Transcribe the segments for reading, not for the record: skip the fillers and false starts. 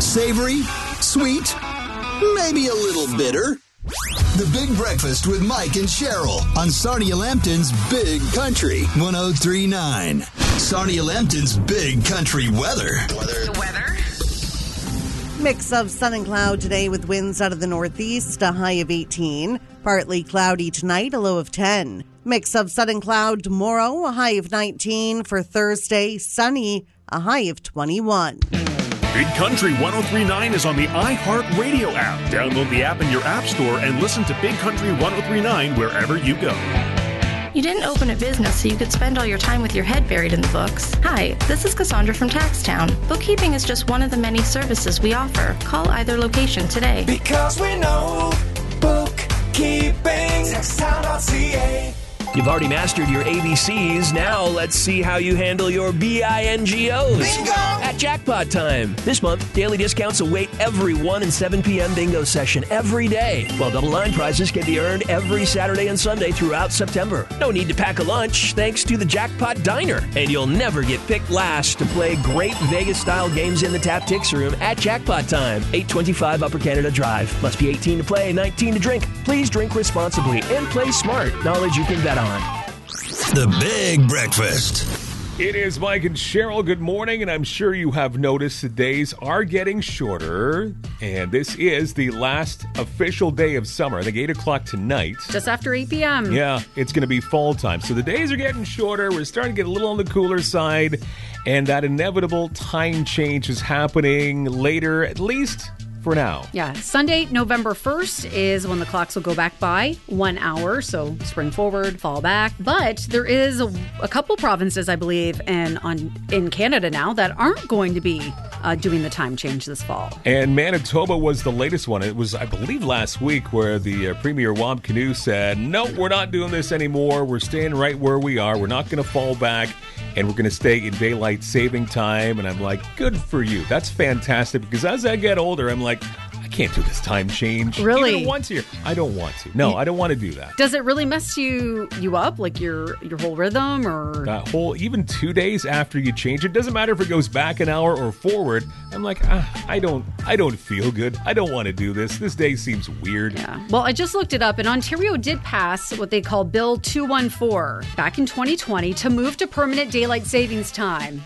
Savory, sweet, maybe a little bitter. The Big Breakfast with Mike and Cheryl on Sarnia Lambton's Big Country 103.9. Sarnia Lambton's Big Country weather. The weather? Mix of sun and cloud today with winds out of the northeast, a high of 18. Partly cloudy tonight, a low of 10. Mix of sun and cloud tomorrow, a high of 19. For Thursday, sunny, a high of 21. Big Country 103.9 is on the iHeartRadio app. Download the app in your app store and listen to Big Country 103.9 wherever you go. You didn't open a business so you could spend all your time with your head buried in the books. Hi, this is Cassandra from Taxtown. Bookkeeping is just one of the many services we offer. Call either location today. Because we know bookkeeping. Taxtown.ca. You've already mastered your ABCs. Now let's see how you handle your BINGOs. Bingo! At Jackpot Time. This month, daily discounts await every 1 and 7 p.m. bingo session every day, while double line prizes can be earned every Saturday and Sunday throughout September. No need to pack a lunch thanks to the Jackpot Diner. And you'll never get picked last to play great Vegas-style games in the Tap Tix Room at Jackpot Time. 825 Upper Canada Drive. Must be 18 to play, 19 to drink. Please drink responsibly and play smart. Knowledge you can bet on. The Big Breakfast. It is Mike and Cheryl. Good morning, and I'm sure you have noticed the days are getting shorter, and this is the last official day of summer. I think 8 o'clock tonight. Just after 8 p.m. Yeah, it's going to be fall time. So the days are getting shorter. We're starting to get a little on the cooler side, and that inevitable time change is happening later, at least for now. Yeah, Sunday, November 1st is when the clocks will go back by 1 hour. So spring forward, fall back. But there is a couple provinces, I believe, in Canada now that aren't going to be doing the time change this fall. And Manitoba was the latest one. It was, I believe, last week where the Premier Wab Kinew said, no, we're not doing this anymore. We're staying right where we are. We're not going to fall back. And we're going to stay in daylight saving time. And I'm like, good for you. That's fantastic. Because as I get older, I'm like, I can't do this time change. Really? Even once a year. I don't want to. No, I don't want to do that. Does it really mess you up, like your whole rhythm, or that whole, even 2 days after you change it, doesn't matter if it goes back an hour or forward. I'm like, I don't feel good. I don't want to do this. This day seems weird. Yeah. Well, I just looked it up, and Ontario did pass what they call Bill 214 back in 2020 to move to permanent daylight savings time.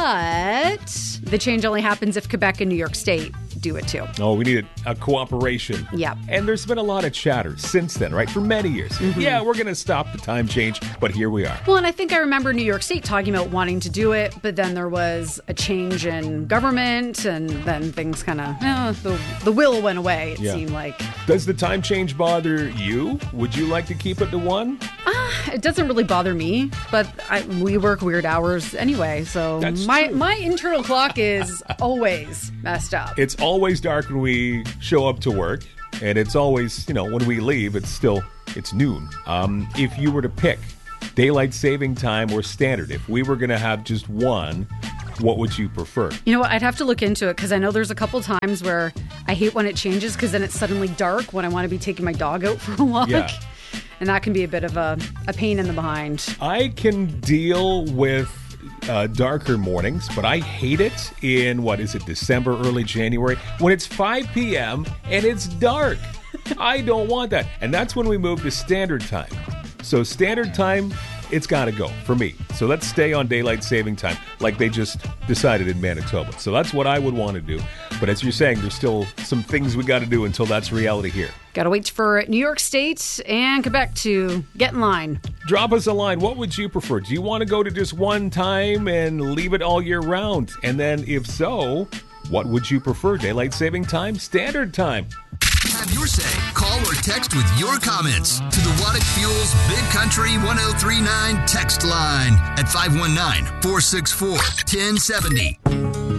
But the change only happens if Quebec and New York State do it too. Oh, we need a cooperation. Yep. And there's been a lot of chatter since then, right? For many years. Mm-hmm. Yeah, we're going to stop the time change, but here we are. Well, and I think I remember New York State talking about wanting to do it, but then there was a change in government, and then things kind of, the will went away, it seemed like. Does the time change bother you? Would you like to keep it to 1? It doesn't really bother me, but we work weird hours anyway, so my internal clock is always messed up. It's always dark when we show up to work, and it's always, when we leave, it's noon. If you were to pick daylight saving time or standard, if we were going to have just one, what would you prefer? You know what? I'd have to look into it, because I know there's a couple times where I hate when it changes, because then it's suddenly dark when I want to be taking my dog out for a walk. Yeah. And that can be a bit of a pain in the behind. I can deal with darker mornings, but I hate it in, December, early January, when it's 5 p.m. and it's dark. I don't want that. And that's when we move to standard time. So standard time, it's got to go for me. So let's stay on daylight saving time like they just decided in Manitoba. So that's what I would want to do. But as you're saying, there's still some things we got to do until that's reality here. Got to wait for New York State and Quebec to get in line. Drop us a line. What would you prefer? Do you want to go to just one time and leave it all year round? And then if so, what would you prefer? Daylight saving time? Standard time? Have your say. Call or text with your comments to the Waddick Fuels Big Country 103.9 text line at 519-464-1070.